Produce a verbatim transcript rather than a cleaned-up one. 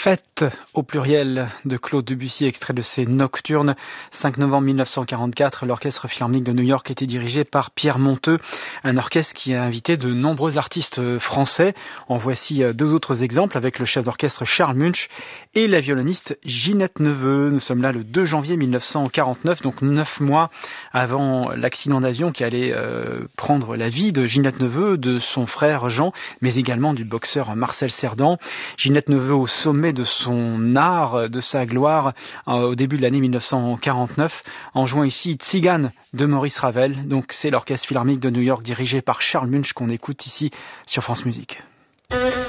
Fête au pluriel de Claude Debussy, extrait de ses Nocturnes. cinq novembre mille neuf cent quarante-quatre, l'Orchestre Philharmonique de New York était dirigé par Pierre Monteux, un orchestre qui a invité de nombreux artistes français. En voici deux autres exemples avec le chef d'orchestre Charles Munch et la violoniste Ginette Neveu. Nous sommes là le deux janvier mille neuf cent quarante-neuf, donc neuf mois avant l'accident d'avion qui allait euh, prendre la vie de Ginette Neveu, de son frère Jean, mais également du boxeur Marcel Cerdan. Ginette Neveu au sommet de son art, de sa gloire, euh, au début de l'année mille neuf cent quarante-neuf, en jouant ici Tzigane de Maurice Ravel. Donc c'est l'Orchestre Philharmonique de New York dirigé par Charles Munch qu'on écoute ici sur France Musique.